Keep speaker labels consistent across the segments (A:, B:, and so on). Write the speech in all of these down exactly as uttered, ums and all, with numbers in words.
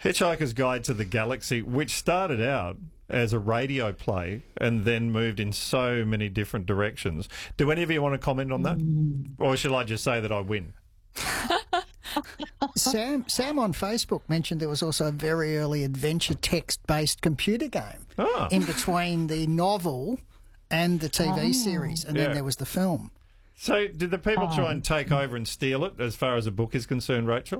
A: Hitchhiker's Guide to the Galaxy, which started out as a radio play and then moved in so many different directions. Do any of you want to comment on that? Mm. Or shall I just say that I win?
B: Sam Sam on Facebook mentioned there was also a very early adventure text-based computer game ah. in between the novel and the T V oh. series, and yeah. then there was the film.
A: So did the people oh. try and take over and steal it as far as a book is concerned, Rachel?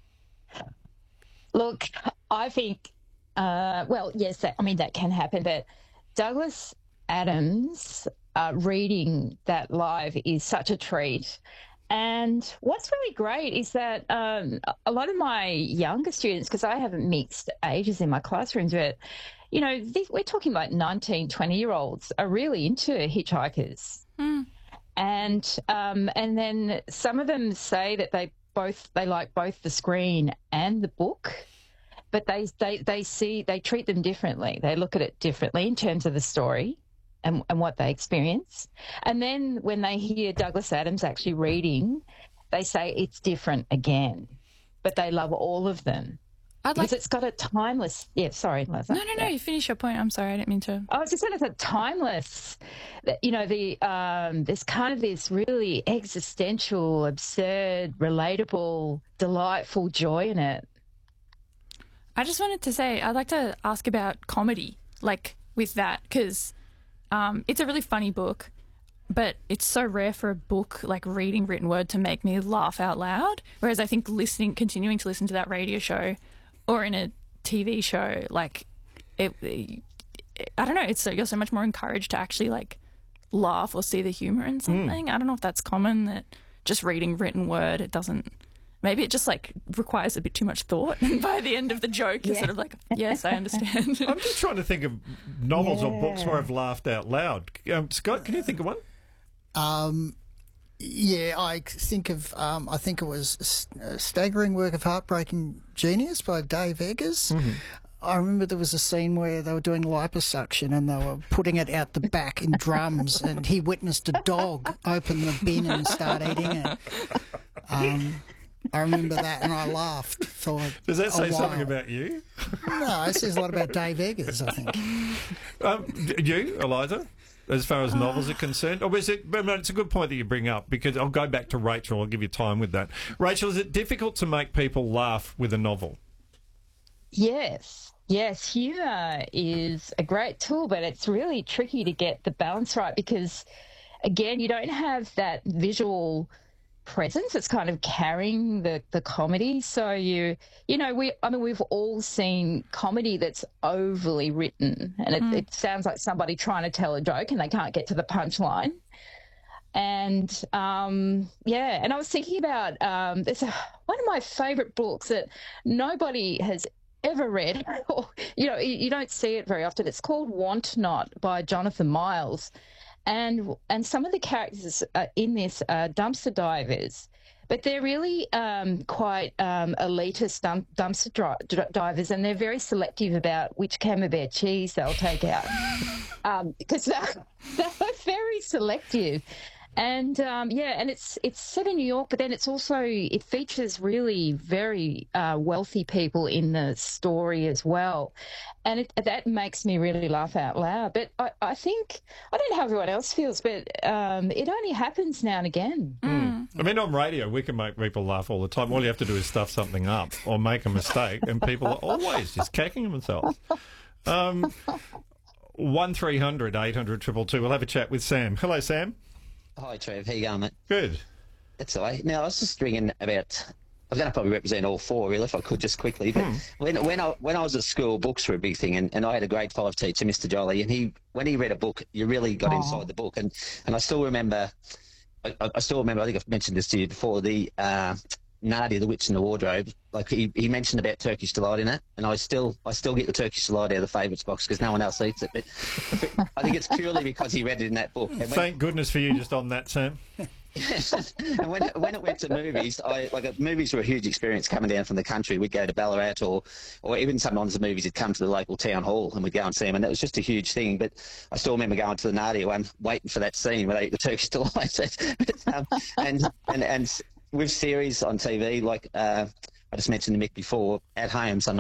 C: Look, I think, uh, well, yes, that, I mean, that can happen, but Douglas Adams uh, reading that live is such a treat. And what's really great is that um, a lot of my younger students, because I have mixed ages in my classrooms, but, you know, th- we're talking about nineteen, twenty-year-olds are really into Hitchhikers. Mm. And um, and then some of them say that they both they like both the screen and the book, but they, they, they see, they treat them differently. They look at it differently in terms of the story. And, and what they experience. And then when they hear Douglas Adams actually reading, they say it's different again. But they love all of them. I'd like... Because it's got a timeless... Yeah, sorry, Liza.
D: No, no, no, you finish your point. I'm sorry, I didn't mean to...
C: I was just saying it's a timeless... You know, the um, there's kind of this really existential, absurd, relatable, delightful joy in it.
D: I just wanted to say, I'd like to ask about comedy, like, with that, because... Um, it's a really funny book, but it's so rare for a book like reading written word to make me laugh out loud. Whereas I think listening, continuing to listen to that radio show or in a T V show, like it, it I don't know, it's so, you're so much more encouraged to actually like laugh or see the humour in something. Mm. I don't know if that's common, that just reading written word, it doesn't. Maybe it just like requires a bit too much thought, and by the end of the joke, you're yeah. sort of like, "Yes, I understand."
A: I'm just trying to think of novels yeah. or books where I've laughed out loud. Um, Scott, can you think of one?
B: Um, yeah, I think of. Um, I think it was a Staggering Work of Heartbreaking Genius by Dave Eggers. Mm-hmm. I remember there was a scene where they were doing liposuction and they were putting it out the back in drums, and he witnessed a dog open the bin and start eating it. Um, I remember that, and I laughed for
A: Does that say
B: a while.
A: something about you?
B: No, it says a lot about Dave Eggers, I think.
A: Um, you, Eliza, as far as novels are concerned? Or is it, but it's a good point that you bring up, because I'll go back to Rachel. I'll give you time with that. Rachel, is it difficult to make people laugh with a novel?
C: Yes. Yes, humour is a great tool, but it's really tricky to get the balance right because, again, you don't have that visual presence. It's kind of carrying the, the comedy. So you, you know, we, I mean, we've all seen comedy that's overly written, and it, mm. it sounds like somebody trying to tell a joke and they can't get to the punchline. And um, yeah, and I was thinking about um, there's a, one of my favourite books that nobody has ever read, or you know, you, you don't see it very often. It's called Want Not by Jonathan Miles. And and some of the characters uh, in this are dumpster divers, but they're really um, quite um, elitist dump, dumpster dri- divers, and they're very selective about which Camembert cheese they'll take out um, because they're, they're very selective. And um, yeah, and it's it's set in New York, but then it's also it features really very uh, wealthy people in the story as well, and it, that makes me really laugh out loud. But I, I think I don't know how everyone else feels, but um, it only happens now and again.
A: Mm. I mean, on radio we can make people laugh all the time. All you have to do is stuff something up or make a mistake, and people are always just kicking themselves. Um, one three hundred eight hundred two two two. We'll have a chat with Sam. Hello, Sam.
E: Hi, Trev. How you going, mate?
A: Good.
E: That's all right. Now, I was just ringing about... I was going to probably represent all four, really, if I could, just quickly. But hmm. when when I when I was at school, books were a big thing, and, and I had a grade five teacher, Mister Jolly, and he when he read a book, you really got Aww. inside the book. And, and I still remember... I, I still remember, I think I've mentioned this to you before, the... Uh, Nadia, the Witch in the Wardrobe, like he, he mentioned about Turkish delight in it, and I still I still get the Turkish delight out of the favourites box because no one else eats it. But I think it's purely because he read it in that book. And when,
A: Thank goodness for you just on that, Sam.
E: And when when it went to movies, I like movies were a huge experience coming down from the country. We'd go to Ballarat, or or even sometimes the movies would come to the local town hall, and we'd go and see them, and that was just a huge thing. But I still remember going to the Nadia one, waiting for that scene where they eat the Turkish delight. but, um, and and and with series on T V, like uh, I just mentioned to Mick before, At Home, some